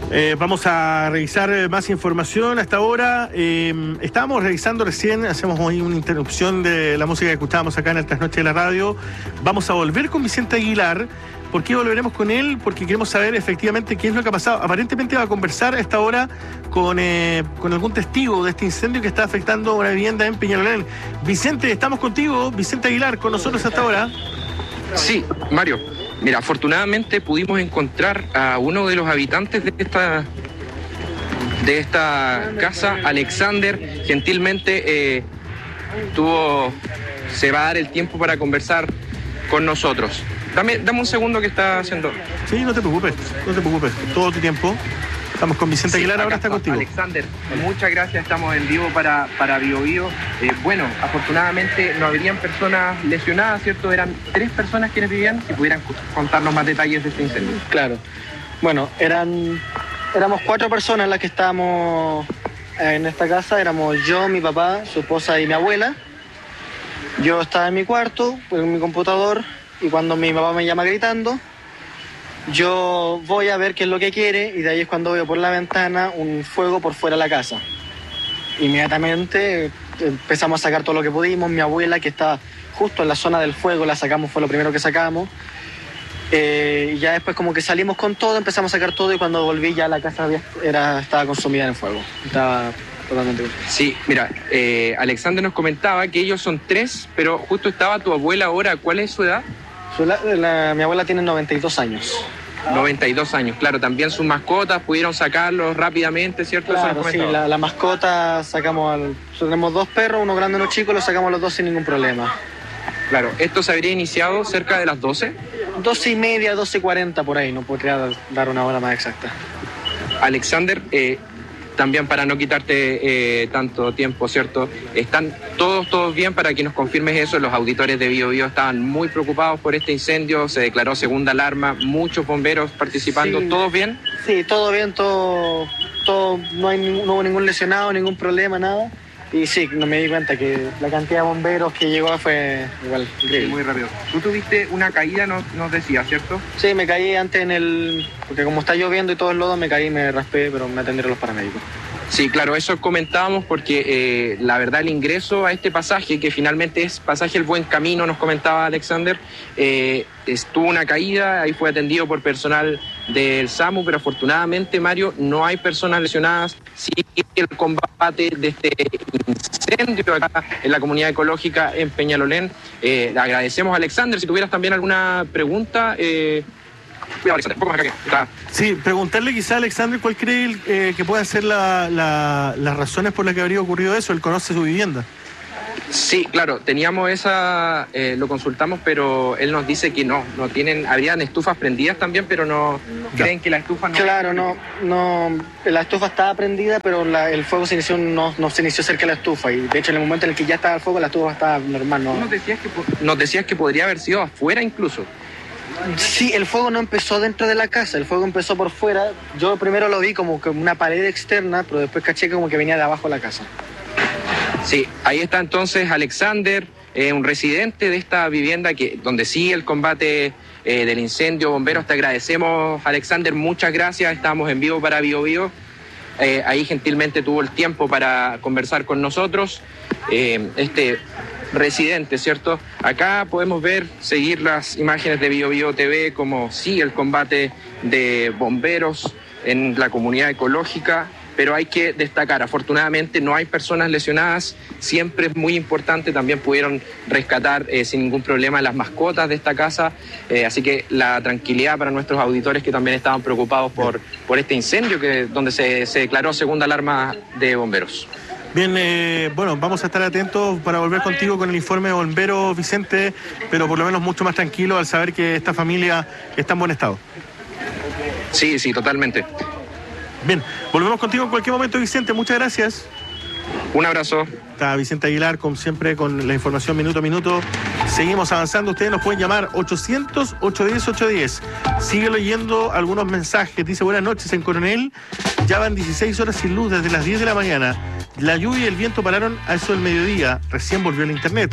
Vamos a revisar más información hasta ahora. Estábamos revisando recién, hacemos hoy una interrupción de la música que escuchábamos acá en el Trasnoche de la Radio. Vamos a volver con Vicente Aguilar. ¿Por qué volveremos con él? Porque queremos saber efectivamente qué es lo que ha pasado. Aparentemente va a conversar a esta hora con algún testigo de este incendio que está afectando una vivienda en Peñalolén. Vicente, estamos contigo. Vicente Aguilar, con nosotros hasta ahora. Sí, Mario. Mira, afortunadamente pudimos encontrar a uno de los habitantes de esta casa, Alexander. Gentilmente se va a dar el tiempo para conversar con nosotros. Dame un segundo que está haciendo. Sí, no te preocupes, todo tu tiempo. Estamos con Vicente Aguilar, ahora está contigo. Alexander, muchas gracias, estamos en vivo para Bio Bio. Bueno, afortunadamente no habrían personas lesionadas, ¿cierto? Eran 3 personas quienes vivían, si pudieran contarnos más detalles de este incendio. Claro, bueno, éramos 4 personas las que estábamos en esta casa, éramos yo, mi papá, su esposa y mi abuela. Yo estaba en mi cuarto, en mi computador, y cuando mi papá me llama gritando, yo voy a ver qué es lo que quiere, y de ahí es cuando veo por la ventana un fuego por fuera de la casa. Inmediatamente empezamos a sacar todo lo que pudimos. Mi abuela, que estaba justo en la zona del fuego, la sacamos, fue lo primero que sacamos. Y ya después como que salimos con todo, empezamos a sacar todo, y cuando volví ya la casa estaba consumida en fuego. Estaba totalmente... Sí, mira, Alexander nos comentaba que ellos son 3, pero justo estaba tu abuela ahora. ¿Cuál es su edad? Mi abuela tiene 92 años. 92 años, claro. También sus mascotas pudieron sacarlos rápidamente, ¿cierto? Claro, sí, la mascota tenemos 2 perros, uno grande y uno chico, los sacamos los 2 sin ningún problema. Claro, esto se habría iniciado cerca de las 12. 12:30, 12:40 por ahí, no podría dar una hora más exacta. Alexander, también para no quitarte tanto tiempo, ¿cierto? ¿Están todos bien? Para que nos confirmes eso. Los auditores de Bio Bio estaban muy preocupados por este incendio, se declaró segunda alarma, muchos bomberos participando. Sí. ¿Todos bien? Sí, todo bien, todo no hubo ningún lesionado, ningún problema, nada. Y sí, no me di cuenta que la cantidad de bomberos que llegó fue igual increíble. Sí, muy rápido. Tú tuviste una caída, nos decías, ¿cierto? Sí, me caí antes porque como está lloviendo y todo el lodo, me caí, me raspé, pero me atendieron los paramédicos. Sí, claro, eso comentábamos porque la verdad el ingreso a este pasaje, que finalmente es pasaje El Buen Camino, nos comentaba Alexander, tuvo una caída, ahí fue atendido por personal del SAMU, pero afortunadamente, Mario, no hay personas lesionadas. Sigue el combate de este incendio acá en la comunidad ecológica en Peñalolén. Le agradecemos a Alexander. Si tuvieras también alguna pregunta... Cuidado, Alexander, un poco más acá. Sí, preguntarle quizá a Alexander cuál cree que puedan ser las razones por las que habría ocurrido eso. Él conoce su vivienda. Sí, claro, teníamos lo consultamos, pero él nos dice que no tienen, habrían estufas prendidas también, pero no creen que la estufa no... Claro, no, la estufa estaba prendida, pero el fuego no se inició cerca de la estufa, y de hecho en el momento en el que ya estaba el fuego, la estufa estaba normal. ¿No? Nos decías que podría haber sido afuera incluso. Sí, el fuego no empezó dentro de la casa, el fuego empezó por fuera. Yo primero lo vi como que una pared externa, pero después caché como que venía de abajo de la casa. Sí, ahí está entonces Alexander, un residente de esta vivienda donde sigue el combate del incendio. Bomberos, te agradecemos, Alexander, muchas gracias. Estamos en vivo para Bio Bio. Ahí gentilmente tuvo el tiempo para conversar con nosotros. Este residente, ¿cierto? Acá podemos seguir las imágenes de Bio Bio TV, como sigue el combate de bomberos en la comunidad ecológica. Pero hay que destacar, afortunadamente no hay personas lesionadas, siempre es muy importante, también pudieron rescatar sin ningún problema las mascotas de esta casa, así que la tranquilidad para nuestros auditores que también estaban preocupados por este incendio donde se declaró segunda alarma de bomberos. Bien, bueno, vamos a estar atentos para volver contigo con el informe de bomberos, Vicente, pero por lo menos mucho más tranquilo al saber que esta familia está en buen estado. Sí, totalmente. Bien, volvemos contigo en cualquier momento, Vicente. Muchas gracias. Un abrazo. Está Vicente Aguilar, como siempre, con la información minuto a minuto. Seguimos avanzando. Ustedes nos pueden llamar 800-810-810. Sigue leyendo algunos mensajes. Dice, buenas noches, en Coronel. Ya van 16 horas sin luz desde las 10 de la mañana. La lluvia y el viento pararon a eso del mediodía. Recién volvió el internet.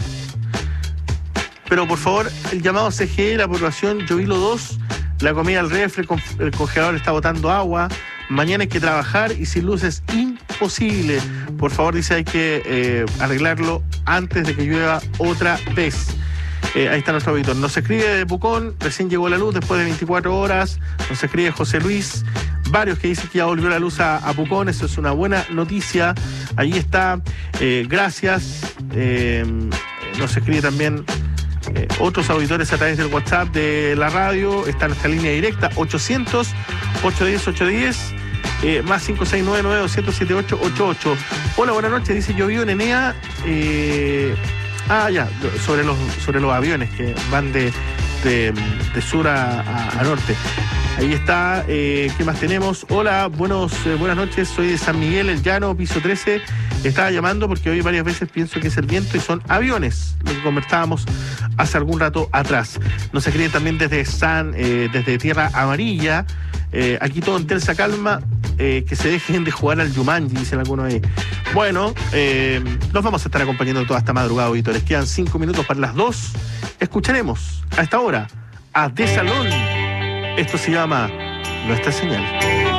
Pero, por favor, el llamado CGE, la aprobación Llovilo 2. La comida al refri, el congelador está botando agua. Mañana hay que trabajar y sin luz es imposible. Por favor, dice, hay que arreglarlo antes de que llueva otra vez. Ahí está nuestro auditor. Nos escribe de Pucón, recién llegó la luz después de 24 horas. Nos escribe José Luis, varios que dicen que ya volvió la luz a Pucón. Eso es una buena noticia. Ahí está, gracias. Nos escribe también otros auditores a través del WhatsApp de la radio. Está nuestra línea directa, 800-810-810. Más 569-9207-888. Hola, buenas noches. Dice, yo vivo en Enea. Sobre los aviones que van de sur a norte. Ahí está. ¿Qué más tenemos? Hola, buenas noches. Soy de San Miguel, El Llano, piso 13. Estaba llamando porque hoy varias veces pienso que es el viento y son aviones, lo que conversábamos hace algún rato atrás. Nos escriben también desde Tierra Amarilla. Aquí todo en tensa calma. Que se dejen de jugar al Yumanji, dicen algunos ahí. Bueno, nos vamos a estar acompañando toda esta madrugada, auditores. Quedan 5 minutos para las 2. Escucharemos a esta hora a De Salón. Esto se llama Nuestra Señal.